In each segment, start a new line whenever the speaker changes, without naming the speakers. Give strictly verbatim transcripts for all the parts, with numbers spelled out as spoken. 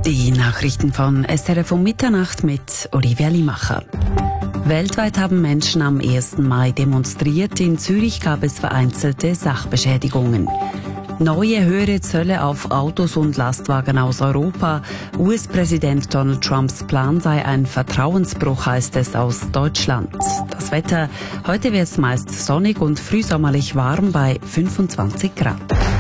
Die Nachrichten von S R F um Mitternacht mit Olivia Limacher. Weltweit haben Menschen am ersten Mai demonstriert. In Zürich gab es vereinzelte Sachbeschädigungen. Neue höhere Zölle auf Autos und Lastwagen aus Europa. U S-Präsident Donald Trumps Plan sei ein Vertrauensbruch, heißt es aus Deutschland. Das Wetter: Heute wird es meist sonnig und frühsommerlich warm bei fünfundzwanzig Grad.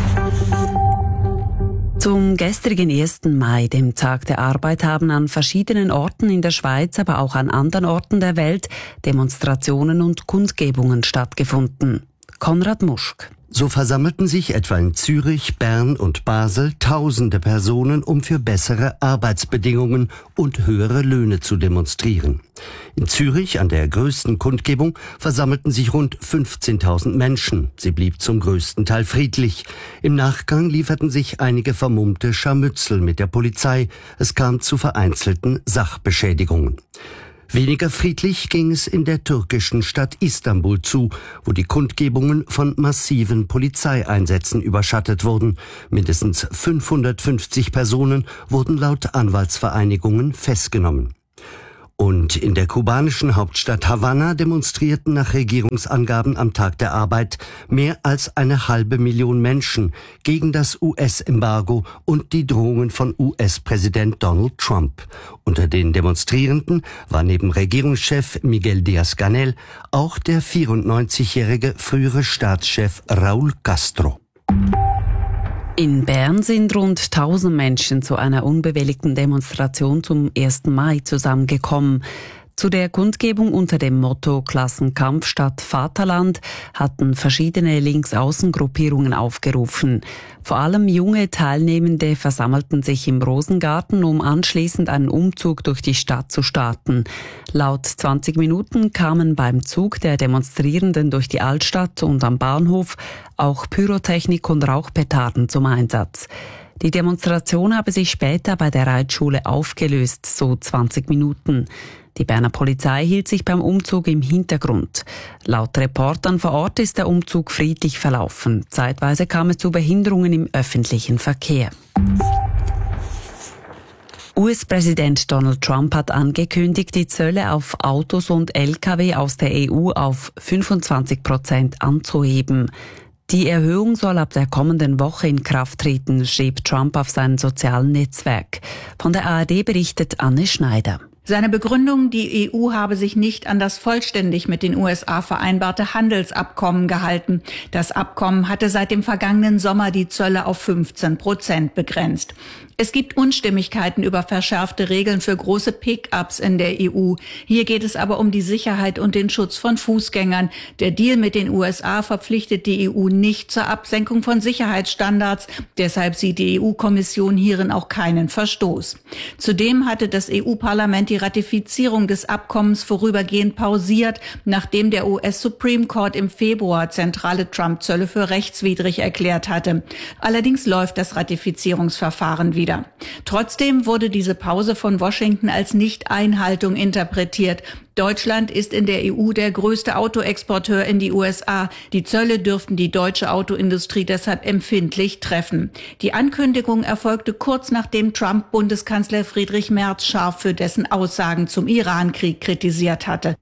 Zum gestrigen ersten Mai, dem Tag der Arbeit, haben an verschiedenen Orten in der Schweiz, aber auch an anderen Orten der Welt Demonstrationen und Kundgebungen stattgefunden. Konrad Muschk.
So versammelten sich etwa in Zürich, Bern und Basel tausende Personen, um für bessere Arbeitsbedingungen und höhere Löhne zu demonstrieren. In Zürich, an der größten Kundgebung, versammelten sich rund fünfzehntausend Menschen. Sie blieb zum größten Teil friedlich. Im Nachgang lieferten sich einige vermummte Scharmützel mit der Polizei. Es kam zu vereinzelten Sachbeschädigungen. Weniger friedlich ging es in der türkischen Stadt Istanbul zu, wo die Kundgebungen von massiven Polizeieinsätzen überschattet wurden. Mindestens fünfhundertfünfzig Personen wurden laut Anwaltsvereinigungen festgenommen. Und in der kubanischen Hauptstadt Havanna demonstrierten nach Regierungsangaben am Tag der Arbeit mehr als eine halbe Million Menschen gegen das U S-Embargo und die Drohungen von U S-Präsident Donald Trump. Unter den Demonstrierenden war neben Regierungschef Miguel Díaz-Canel auch der vierundneunzigjährige frühere Staatschef Raúl Castro.
In Bern sind rund tausend Menschen zu einer unbewilligten Demonstration zum ersten Mai zusammengekommen. Zu der Kundgebung unter dem Motto Klassenkampf statt Vaterland hatten verschiedene Linksaußengruppierungen aufgerufen. Vor allem junge Teilnehmende versammelten sich im Rosengarten, um anschließend einen Umzug durch die Stadt zu starten. Laut zwanzig Minuten kamen beim Zug der Demonstrierenden durch die Altstadt und am Bahnhof auch Pyrotechnik und Rauchpetarden zum Einsatz. Die Demonstration habe sich später bei der Reitschule aufgelöst, so zwanzig Minuten. Die Berner Polizei hielt sich beim Umzug im Hintergrund. Laut Reportern vor Ort ist der Umzug friedlich verlaufen. Zeitweise kam es zu Behinderungen im öffentlichen Verkehr. U S-Präsident Donald Trump hat angekündigt, die Zölle auf Autos und L K W aus der E U auf fünfundzwanzig Prozent anzuheben. Die Erhöhung soll ab der kommenden Woche in Kraft treten, schrieb Trump auf seinem sozialen Netzwerk. Von der A R D berichtet Anne Schneider.
Seine Begründung, die E U habe sich nicht an das vollständig mit den U S A vereinbarte Handelsabkommen gehalten. Das Abkommen hatte seit dem vergangenen Sommer die Zölle auf fünfzehn Prozent begrenzt. Es gibt Unstimmigkeiten über verschärfte Regeln für große Pick-ups in der E U. Hier geht es aber um die Sicherheit und den Schutz von Fußgängern. Der Deal mit den U S A verpflichtet die E U nicht zur Absenkung von Sicherheitsstandards. Deshalb sieht die E U-Kommission hierin auch keinen Verstoß. Zudem hatte das E U-Parlament die Ratifizierung des Abkommens vorübergehend pausiert, nachdem der U S Supreme Court im Februar zentrale Trump-Zölle für rechtswidrig erklärt hatte. Allerdings läuft das Ratifizierungsverfahren wieder. Trotzdem wurde diese Pause von Washington als Nichteinhaltung interpretiert. Deutschland ist in der E U der größte Autoexporteur in die U S A. Die Zölle dürften die deutsche Autoindustrie deshalb empfindlich treffen. Die Ankündigung erfolgte kurz nachdem Trump Bundeskanzler Friedrich Merz scharf für dessen Aussagen zum Irankrieg kritisiert hatte.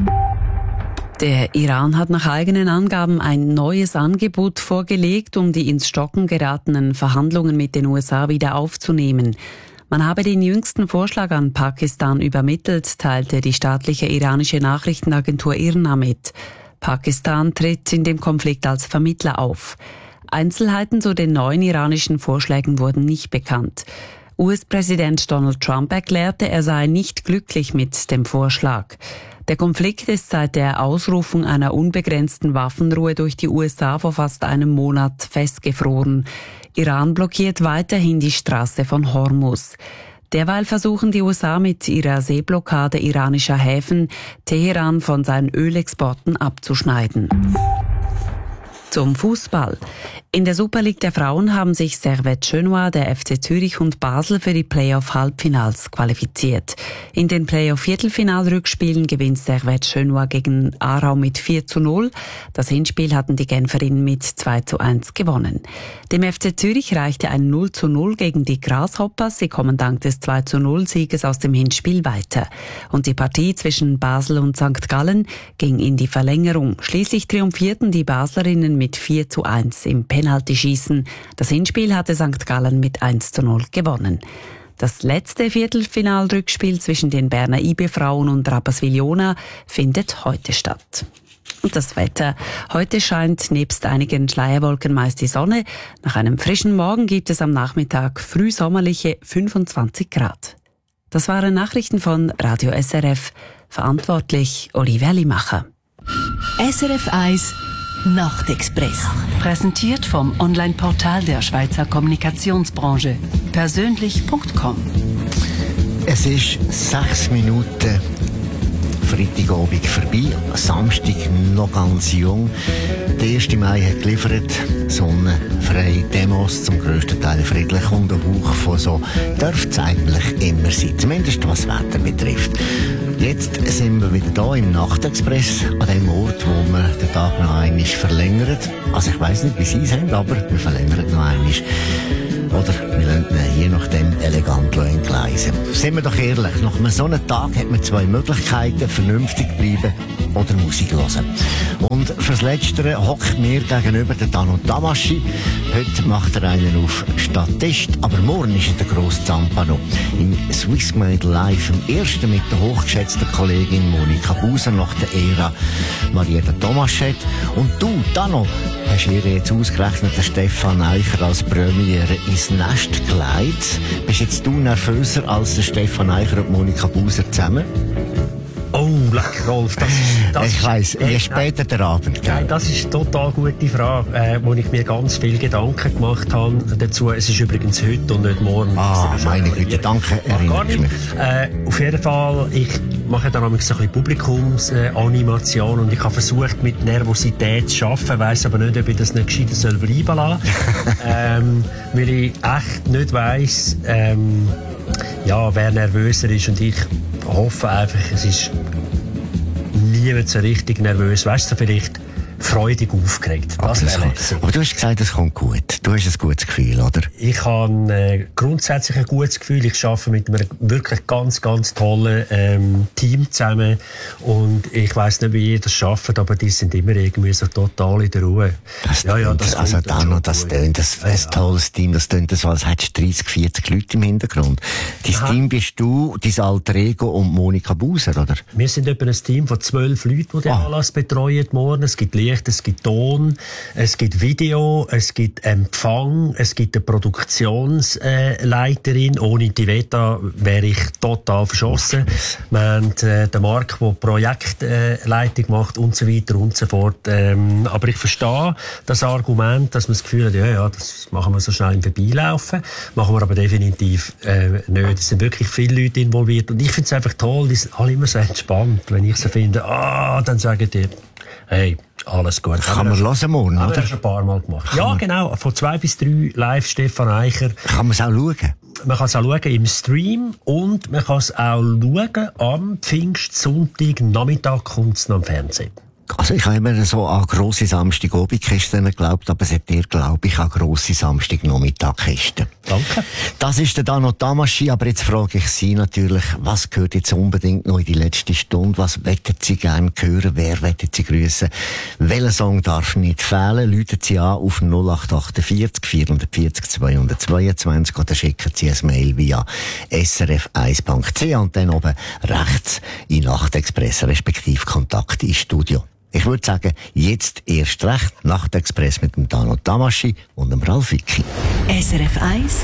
Der Iran hat nach eigenen Angaben ein neues Angebot vorgelegt, um die ins Stocken geratenen Verhandlungen mit den U S A wieder aufzunehmen. Man habe den jüngsten Vorschlag an Pakistan übermittelt, teilte die staatliche iranische Nachrichtenagentur I R N A mit. Pakistan tritt in dem Konflikt als Vermittler auf. Einzelheiten zu den neuen iranischen Vorschlägen wurden nicht bekannt. U S-Präsident Donald Trump erklärte, er sei nicht glücklich mit dem Vorschlag. Der Konflikt ist seit der Ausrufung einer unbegrenzten Waffenruhe durch die U S A vor fast einem Monat festgefroren. Iran blockiert weiterhin die Straße von Hormuz. Derweil versuchen die U S A mit ihrer Seeblockade iranischer Häfen, Teheran von seinen Ölexporten abzuschneiden. Zum Fußball. In der Super League der Frauen haben sich Servette Genua, der F C Zürich und Basel für die Playoff-Halbfinals qualifiziert. In den Playoff-Viertelfinal-Rückspielen gewinnt Servette Genua gegen Aarau mit vier zu null. Das Hinspiel hatten die Genferinnen mit zwei zu eins gewonnen. Dem F C Zürich reichte ein null zu null gegen die Grasshoppers. Sie kommen dank des zwei zu null Sieges aus dem Hinspiel weiter. Und die Partie zwischen Basel und Sankt Gallen ging in die Verlängerung. Schließlich triumphierten die Baslerinnen mit vier zu eins im Penaltyschießen. Das Hinspiel hatte Sankt Gallen mit eins zu null gewonnen. Das letzte Viertelfinalrückspiel zwischen den Berner I B-Frauen und Rapperswil-Jona findet heute statt. Und das Wetter. Heute scheint nebst einigen Schleierwolken meist die Sonne. Nach einem frischen Morgen gibt es am Nachmittag frühsommerliche fünfundzwanzig Grad. Das waren Nachrichten von Radio S R F. Verantwortlich Olivia Limacher.
S R F eins Nachtexpress. Präsentiert vom Online-Portal der Schweizer Kommunikationsbranche. Persönlich Punkt com.
Es ist sechs Minuten Freitagabend vorbei, Samstag noch ganz jung. Der erste Mai hat geliefert, sonnenfreie Demos, zum grössten Teil friedlich und ein Hauch von so dürfte es eigentlich immer sein, zumindest was das Wetter betrifft. Jetzt sind wir wieder da im Nachtexpress, an dem Ort, wo wir den Tag noch einmal verlängern. Also ich weiss nicht, wie Sie es haben, aber wir verlängern noch einmal. Oder wir lassen ihn je nachdem elegant entgleisen. Sind wir doch ehrlich, nach einem so einem Tag hat man zwei Möglichkeiten, vernünftig bleiben oder Musik hören. Und fürs Letztere hockt mir gegenüber der Dano Damaschi. Heute macht er einen auf Statist, aber morgen ist er der grosse Zampano. Im Swiss Made Live, im ersten mit der hochgeschätzten Kollegin Monika Buser nach der Ära Marietta Tomaschett. Und du, Dano, hast ihr jetzt ausgerechnet den Stefan Eicher als Premiere ins Nest geleitet. Bist jetzt du nervöser als der Stefan Eicher und Monika Buser zusammen?
Oh, lecker, Rolf. Das ist, das
ich weiss, je äh, später der Abend.
Nein, das ist eine total gute Frage, äh, wo ich mir ganz viel Gedanken gemacht habe dazu. Es ist übrigens heute und nicht morgen.
Ah, meine Güte, danke, erinnere ich mich.
Äh, auf jeden Fall, ich mache dann auch so ein bisschen Publikumsanimation äh, und ich habe versucht, mit Nervosität zu arbeiten, weiss aber nicht, ob ich das nicht gescheiter soll bleiben lassen. ähm, weil ich echt nicht weiss, ähm, ja, wer nervöser ist, und ich hoffe einfach, es ist niemand so richtig nervös. Weißt du, vielleicht freudig aufgeregt. Das
das kann, aber du hast gesagt, es kommt gut. Du hast ein gutes Gefühl, oder?
Ich habe äh, grundsätzlich ein gutes Gefühl. Ich arbeite mit einem wirklich ganz, ganz tollen ähm, Team zusammen. Und ich weiss nicht, wie ihr das schafft, aber die sind immer irgendwie so total in der Ruhe.
Das ja, ja, das also dann noch, das tönt, das ja, ein tolles Team, das tönt so, als hättest du dreißig, vierzig Leute im Hintergrund. Dein Aha. Team bist du, dein alter Ego und Monika Buser, oder?
Wir sind etwa ein Team von zwölf Leuten, die den ah. Anlass betreuen morgen. Es gibt es gibt Ton, es gibt Video, es gibt Empfang, es gibt eine Produktionsleiterin. Äh, Ohne die Veta wäre ich total verschossen. Wir haben äh, den Marc, der Projektleitung äh, macht und so weiter und so fort. Ähm, aber ich verstehe das Argument, dass man das Gefühl hat, ja, ja, das machen wir so schnell im Vorbeilaufen. Machen wir aber definitiv äh, nicht. Es sind wirklich viele Leute involviert und ich finde es einfach toll, die sind alle immer so entspannt. Wenn ich so finde, ah, dann sagen die, hey, alles gut.
Kann man hören morgen, oder?
Haben wir schon ein paar Mal gemacht. Kann ja, genau. Von zwei bis drei live Stefan Eicher.
Kann man es auch schauen?
Man kann es auch schauen im Stream und man kann es auch schauen am Pfingstsonntag Nachmittag kommt es noch am Fernsehen.
Also ich habe immer so an grosse Samstagabendkisten geglaubt, aber seit dir glaube ich an grosse Samstagnachmittagkisten.
Danke.
Das ist der Dano Damaschi, aber jetzt frage ich Sie natürlich, was gehört jetzt unbedingt noch in die letzte Stunde? Was wettet Sie gerne hören? Wer wettet Sie grüßen? Welcher Song darf nicht fehlen? Läuten Sie an auf null acht acht vier vier vier vier zwei zwei zwei oder schicken Sie ein Mail via s r f eins punkt c h und dann oben rechts in Nachtexpress respektive Kontakt ins Studio. Ich würde sagen, jetzt erst recht Nachtexpress mit dem Dano Damaschi und dem Ralf Wicki.
S R F eins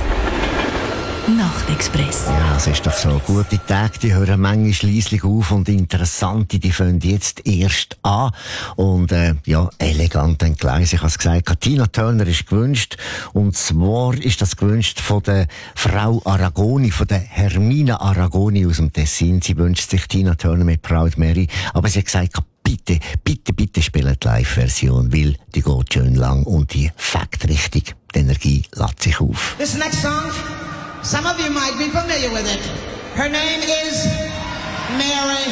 Nachtexpress.
Ja, es ist doch so. Gute Tage, die hören manchmal leislich auf und interessante, die fangen jetzt erst an. Und, äh, ja, elegant entgleist. Ich habe es gesagt, Tina Turner ist gewünscht. Und zwar ist das gewünscht von der Frau Aragoni, von der Hermina Aragoni aus dem Tessin. Sie wünscht sich Tina Turner mit Proud Mary. Aber sie hat gesagt, bitte, bitte, bitte spielt die Live-Version, weil die geht schön lang und die fängt richtig. Die Energie lädt sich auf.
This next song, some of you might be familiar with it. Her name is Mary.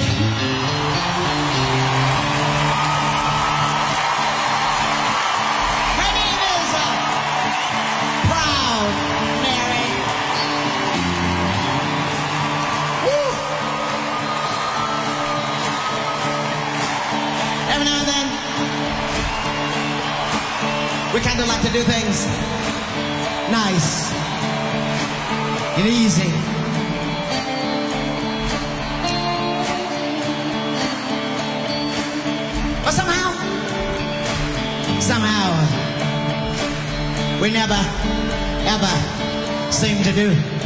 Her name is uh, Proud Mary. Woo. Every now and then, we kind of like to do things nice and easy. But somehow, somehow, we never, ever seem to do